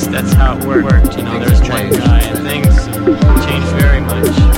that's how it worked. You know, there's one guy, and things changed very much.